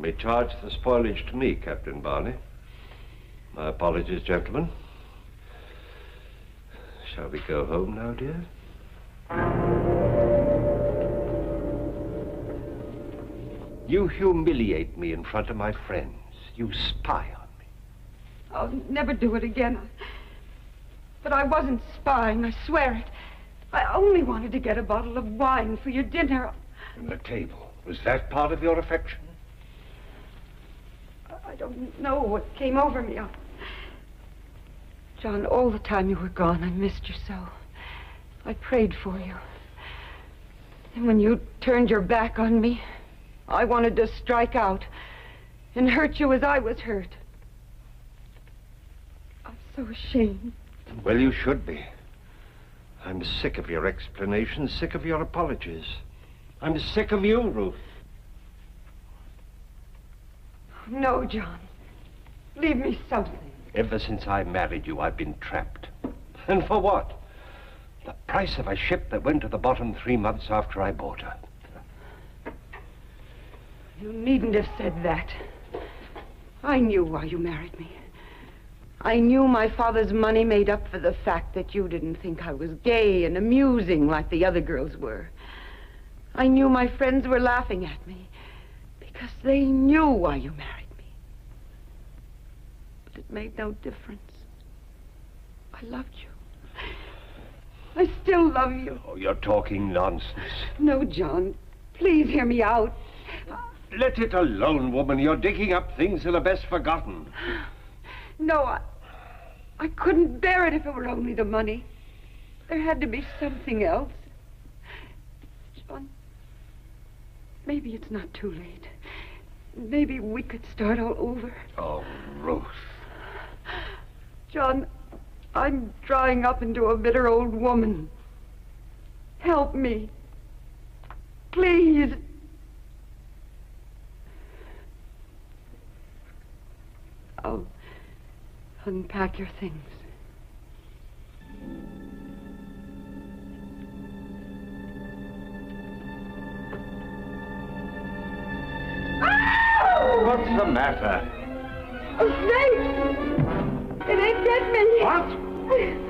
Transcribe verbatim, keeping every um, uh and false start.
may charge the spoilage to me, Captain Barney. My apologies, gentlemen. Shall we go home now, dear? You humiliate me in front of my friends. You spy on me. I'll never do it again. But I wasn't spying, I swear it. I only wanted to get a bottle of wine for your dinner. And the table, was that part of your affection? I don't know what came over me. I... John, all the time you were gone, I missed you so. I prayed for you. And when you turned your back on me, I wanted to strike out and hurt you as I was hurt. I'm so ashamed. Well, you should be. I'm sick of your explanations, sick of your apologies. I'm sick of you, Ruth. No, John. Leave me something. Ever since I married you, I've been trapped. And for what? The price of a ship that went to the bottom three months after I bought her. You needn't have said that. I knew why you married me. I knew my father's money made up for the fact that you didn't think I was gay and amusing like the other girls were. I knew my friends were laughing at me because they knew why you married me. But it made no difference. I loved you. I still love you. Oh, you're talking nonsense. No, John. Please hear me out. Let it alone, woman. You're digging up things that are best forgotten. No, I... I couldn't bear it if it were only the money. There had to be something else. John, maybe it's not too late. Maybe we could start all over. Oh, Ruth. John, I'm drying up into a bitter old woman. Help me. Please. I'll unpack your things. What's the matter? A snake! It ain't get me! What?